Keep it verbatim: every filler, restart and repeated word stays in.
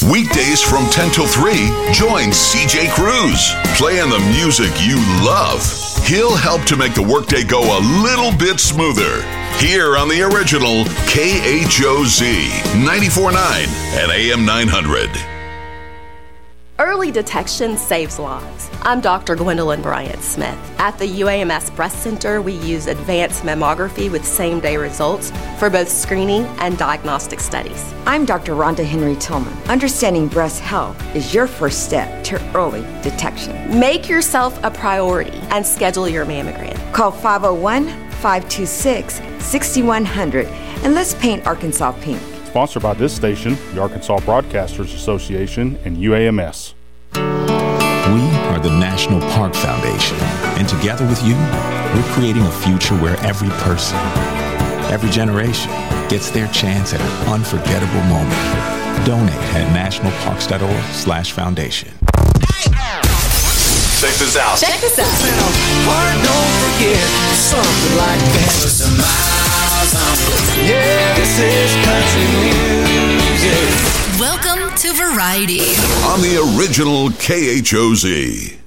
Weekdays from ten till three, join C J Cruz, playing the music you love. He'll help to make the workday go a little bit smoother. Here on the original K H O Z, ninety-four point nine and A M nine hundred. Early detection saves lives. I'm Doctor Gwendolyn Bryant-Smith. At the U A M S Breast Center, we use advanced mammography with same-day results for both screening and diagnostic studies. I'm Doctor Rhonda Henry Tillman. Understanding breast health is your first step to early detection. Make yourself a priority and schedule your mammogram. Call five oh one, five two six, six one zero zero and let's paint Arkansas pink. Sponsored by this station, the Arkansas Broadcasters Association, and U A M S. We are the National Park Foundation, and together with you, we're creating a future where every person, every generation, gets their chance at an unforgettable moment. Donate at nationalparks.org slash foundation. Check this out. Check this out. Heart, don't forget something like that. Put some miles on it. Yeah, this is country music. Welcome to Variety On the original K H O Z.